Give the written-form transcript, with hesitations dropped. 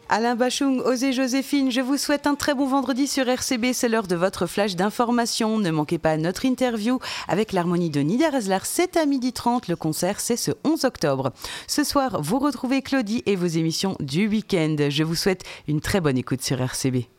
Alain Bachung, Osez Joséphine, je vous souhaite un très bon vendredi sur RCB. C'est l'heure de votre flash d'information. Ne manquez pas notre interview avec l'harmonie de Niedereslar. C'est à 12h30. Le concert, c'est ce 11 octobre. Ce soir, vous retrouvez Claudie et vos émissions du week-end. Je vous souhaite une très bonne écoute sur RCB.